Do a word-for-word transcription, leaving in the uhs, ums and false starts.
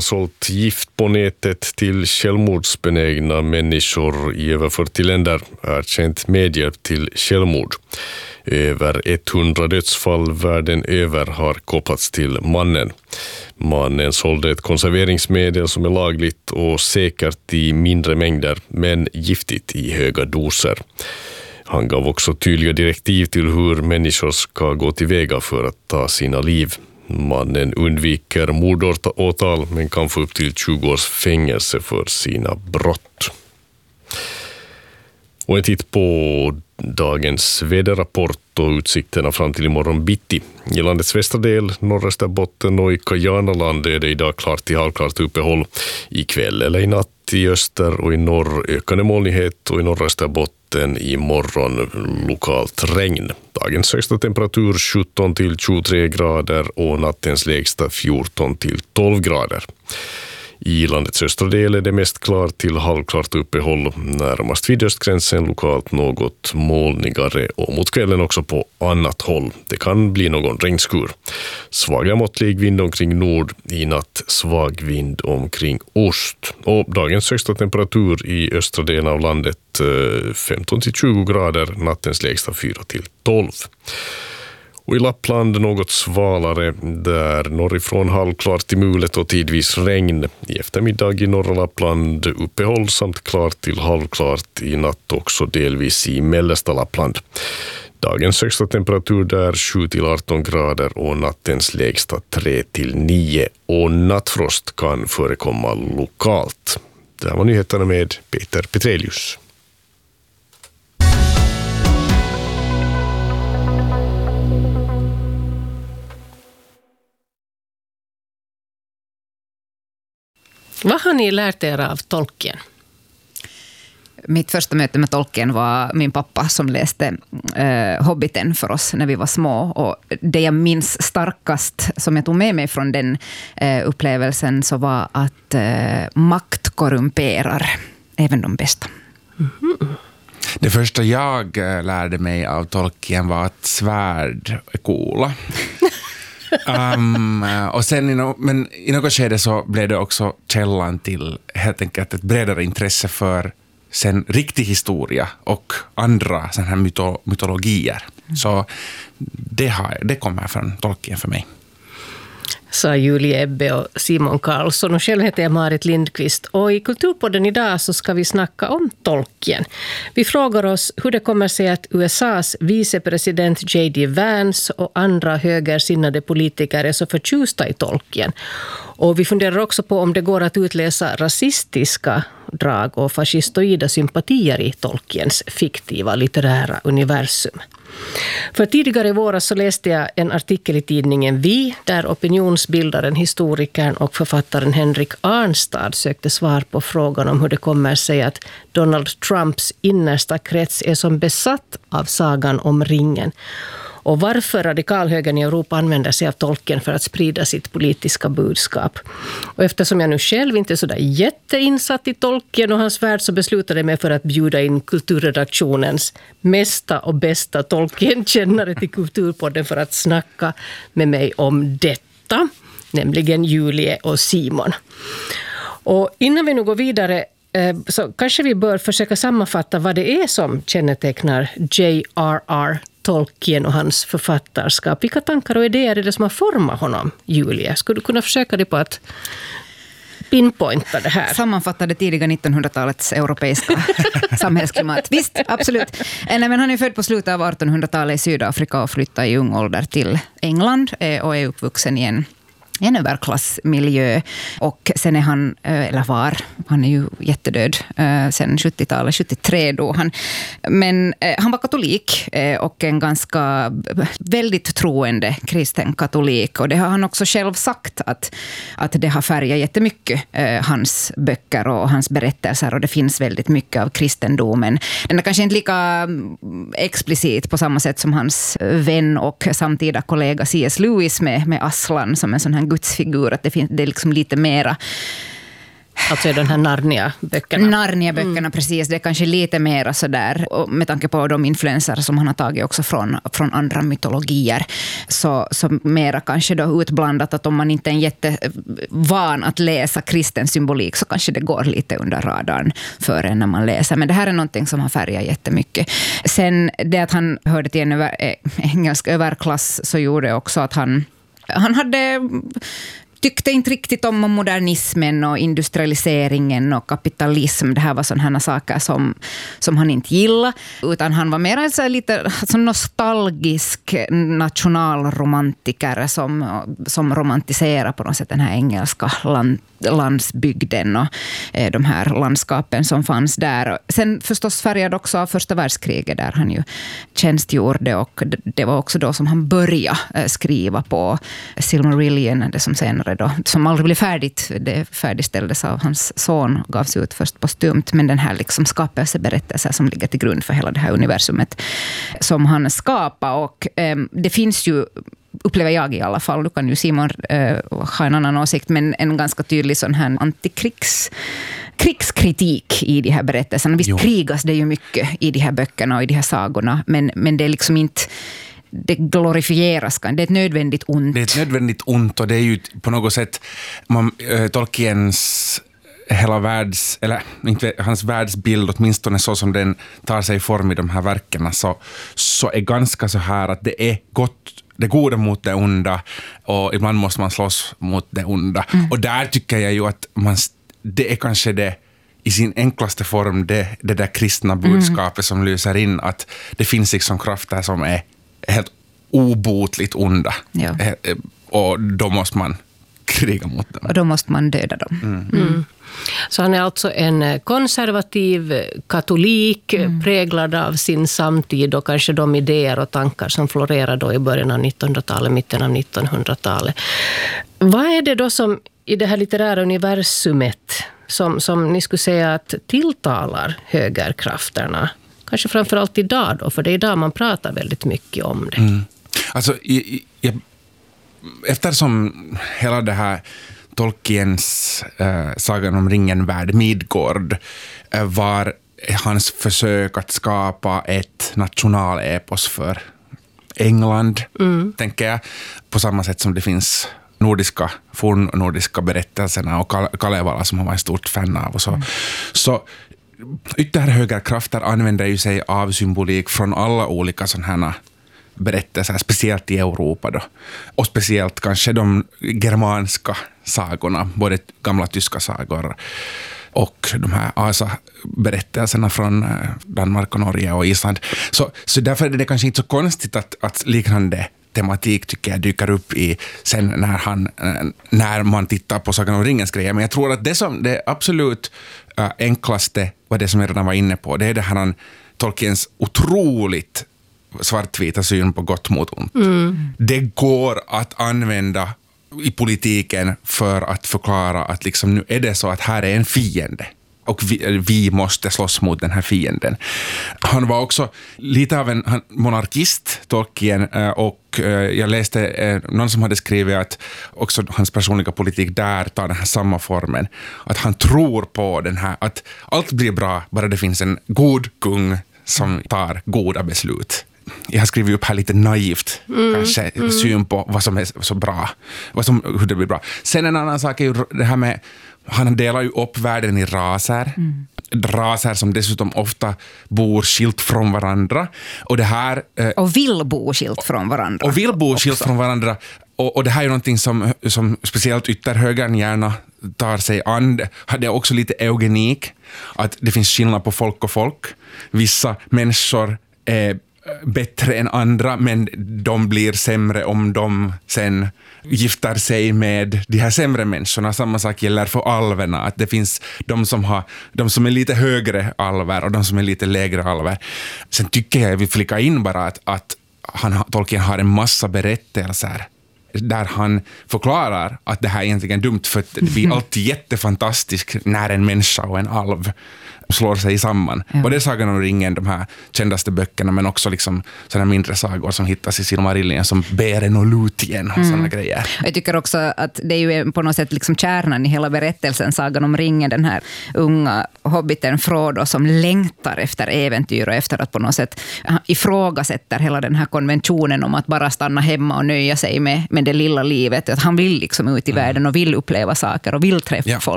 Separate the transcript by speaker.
Speaker 1: sålt gift på nätet till självmordsbenägna människor i över fyrtio länder är känt medhjälp till självmord. Över hundra dödsfall världen över har kopplats till mannen. Mannen sålde ett konserveringsmedel som är lagligt och säkert i mindre mängder men giftigt i höga doser. Han gav också tydliga direktiv till hur människor ska gå tillväga för att ta sina liv. Mannen undviker mordåtal men kan få upp till tjugo års fängelse för sina brott. Och en titt på dagens väderrapport och utsikterna fram till imorgon bitti. I landets västra del, norra Österbotten och i Kajanaland är det idag klart till halvklart uppehåll. I kväll eller i natt i öster och i norr ökande molnighet och i norra Österbotten imorgon lokalt regn. Dagens högsta temperatur sjutton till tjugotre grader och nattens lägsta fjorton till tolv grader. I landets östra del är det mest klart till halvklart uppehåll, närmast vid östgränsen lokalt något molnigare och mot kvällen också på annat håll. Det kan bli någon regnskur. Svaga måttlig vind omkring nord, i natt svag vind omkring ost. Och dagens högsta temperatur i östra delen av landet femton till tjugo grader, nattens lägsta fyra till tolv. Och i Lappland något svalare, där norrifrån halvklart till mulet och tidvis regn. I eftermiddag i norra Lappland uppehåll samt klart till halvklart i natt också delvis i mellersta Lappland. Dagens högsta temperatur där sju till arton grader och nattens lägsta tre till nio och nattfrost kan förekomma lokalt. Det här var nyheterna med Peter Petrelius.
Speaker 2: Vad har ni lärt er av Tolkien?
Speaker 3: Mitt första möte med Tolkien var min pappa som läste eh, Hobbiten för oss när vi var små. Och det jag minns starkast som jag tog med mig från den eh, upplevelsen så var att eh, makt korrumperar även de bästa.
Speaker 4: Mm-hmm. Det första jag lärde mig av Tolkien var att svärd är coola. Um, och sen i no, men i något skede så blev det också källan till helt enkelt ett bredare intresse för sen riktig historia och andra såna här myto, mytologier. Mm. Så det, har, det kommer från Tolkien för mig.
Speaker 2: Sa Julie Ebbe och Simon Karlsson, och själv heter jag Marit Lindqvist, och i Kulturpodden idag så ska vi snacka om Tolkien. Vi frågar oss hur det kommer sig att U S A:s vicepresident J D Vance och andra högersinnade politiker är så förtjusta i Tolkien. Och vi funderar också på om det går att utläsa rasistiska drag och fascistoida sympatier i Tolkiens fiktiva litterära universum. För tidigare i våras så läste jag en artikel i tidningen Vi, där opinionsbildaren, historikern och författaren Henrik Arnstad sökte svar på frågan om hur det kommer sig att Donald Trumps innersta krets är som besatt av sagan om ringen. Och varför radikalhögern i Europa använder sig av Tolkien för att sprida sitt politiska budskap. Och eftersom jag nu själv inte är så där jätteinsatt i Tolkien och hans värld, så beslutade jag mig för att bjuda in kulturredaktionens mesta och bästa Tolkien-kännare till Kulturpodden för att snacka med mig om detta, nämligen Julie och Simon. Och innan vi nu går vidare så kanske vi bör försöka sammanfatta vad det är som kännetecknar J R R Tolkien och hans författarskap. Vilka tankar och idéer är det som har format honom, Julia? Skulle du kunna försöka dig på att pinpointa det här?
Speaker 3: Sammanfatta det tidiga nittonhundratalets europeiska samhällsklimat. Visst, absolut. Nej, men han är född på slutet av artonhundratalet i Sydafrika och flyttade i ung ålder till England och är uppvuxen i en en överklassmiljö, och sen är han, eller var, han är ju jättedöd sen sjuttiotalet, sjuttiotre då han, men han var katolik och en ganska väldigt troende kristen katolik, och det har han också själv sagt att, att det har färgat jättemycket hans böcker och hans berättelser, och det finns väldigt mycket av kristendomen. Den är kanske inte lika explicit på samma sätt som hans vän och samtida kollega C S Lewis med, med Aslan som en sån här gudsfigur, att det finns det är liksom lite mera
Speaker 2: Alltså den här Narnia-böckerna.
Speaker 3: Narnia-böckerna, mm. precis. Det är kanske lite mer sådär, med tanke på de influenser som han har tagit också från, från andra mytologier. Så, så mera kanske då utblandat att om man inte är jättevan att läsa kristen symbolik så kanske det går lite under radarn för en när man läser. Men det här är någonting som har färgat jättemycket. Sen det att han hörde till en över, äh, engelsk överklass så gjorde också att han, han hade... tyckte inte riktigt om modernismen och industrialiseringen och kapitalism. Det här var sådana saker som, som han inte gillade. Utan han var mer så lite alltså nostalgisk nationalromantiker som, som romantiserar på något sätt den här engelska land, landsbygden och eh, de här landskapen som fanns där. Sen förstås färgad också av första världskriget där han ju tjänstgjorde, och det, det var också då som han började eh, skriva på Silmarillion, det som senare då, som aldrig blev färdigt. Det färdigställdes av hans son, gavs ut först postumt, men den här liksom skapelseberättelsen som ligger till grund för hela det här universumet som han skapade. Och eh, det finns ju, upplever jag i alla fall, du kan ju Simon eh, ha en annan åsikt, men en ganska tydlig sån här antikrigs krigskritik i de här berättelserna. Visst jo. krigas det ju mycket i de här böckerna och i de här sagorna, men, men det är liksom inte, det glorifieras, det är ett nödvändigt ont.
Speaker 4: Det är ett nödvändigt ont, och det är ju på något sätt man, äh, Tolkiens hela världs, eller inte hans världsbild, åtminstone så som den tar sig form i de här verkerna, så, så är ganska så här att det är gott, det goda mot det onda, och ibland måste man slåss mot det onda. Mm. Och där tycker jag ju att man, det är kanske det i sin enklaste form, det, det där kristna budskapet mm. som lyser in, att det finns liksom krafter som är helt obotligt onda. Ja. Och då måste man kriga mot dem.
Speaker 3: Och då måste man döda dem.
Speaker 2: Mm. Mm. Så han är alltså en konservativ katolik, mm. präglad av sin samtid och kanske de idéer och tankar som florerade då i början av nittonhundratalet, mitten av nittonhundratalet. Vad är det då som i det här litterära universumet som, som ni skulle säga att tilltalar högerkrafterna? Kanske framförallt idag då, för det är idag man pratar väldigt mycket om det. Mm.
Speaker 4: Alltså, i, i, eftersom hela det här Tolkiens äh, sagan om ringen-värld, Midgård, äh, var hans försök att skapa ett nationalepos för England, mm. tänker jag, på samma sätt som det finns nordiska, fornnordiska berättelserna och Kalevala som han var en stort fan av och så. Mm. Så ytterhögerkrafter använder ju sig av symbolik från alla olika sådana här berättelser, speciellt i Europa då. Och speciellt kanske de germanska sagorna, både gamla tyska sagor och de här asa-berättelserna från Danmark och Norge och Island. Så, så därför är det kanske inte så konstigt att, att liknande tematik tycker jag dyker upp i sen när, han, när man tittar på Sagan om ringens grejer. Men jag tror att det som det absolut äh, enklaste var det som jag redan var inne på. Det är det här Tolkiens otroligt svartvita syn på gott mot ont. Mm. Det går att använda i politiken för att förklara att liksom nu är det så att här är en fiende. Och vi, vi måste slåss mot den här fienden. Han var också lite av en monarkist, Tolkien, och jag läste någon som hade skrivit att också hans personliga politik där tar den här samma formen. Att han tror på den här, att allt blir bra bara det finns en god kung som tar goda beslut. Jag har skrivit upp här lite naivt mm, kanske mm. syn på vad som är så bra, vad som, hur det blir bra. Sen en annan sak är ju det här med, han delar ju upp världen i raser. Mm. Raser som dessutom ofta bor skilt från varandra. Och det här... Eh,
Speaker 3: och vill bo skilt från varandra.
Speaker 4: Och vill bo skilt från varandra. Och, och det här är ju någonting som, som speciellt ytterhögern gärna tar sig an. Det är också lite eugenik. Att det finns skillnad på folk och folk. Vissa människor är bättre än andra, men de blir sämre om de sen gifter sig med de här sämre människorna. Samma sak gäller för alverna, att det finns de som, har, de som är lite högre alver och de som är lite lägre alver. Sen tycker jag att vi flickar in bara att, att han, Tolkien har en massa berättelser där han förklarar att det här är egentligen dumt, för att det blir alltid jättefantastiskt när en människa och en alv slår sig samman.
Speaker 3: Ja.
Speaker 4: Både Sagan om ringen, de här kändaste böckerna, men också liksom sådana mindre sagor som hittas i Silmarillion som Beren och Lúthien och mm. sådana grejer.
Speaker 3: Jag tycker också att det är ju på något sätt liksom kärnan i hela berättelsen, Sagan om ringen, den här unga hobbiten Frodo som längtar efter äventyr och efter att på något sätt ifrågasätter hela den här konventionen om att bara stanna hemma och nöja sig med, med det lilla livet. Att han vill liksom ut i mm. världen och vill uppleva saker och vill träffa
Speaker 4: ja.
Speaker 3: folk.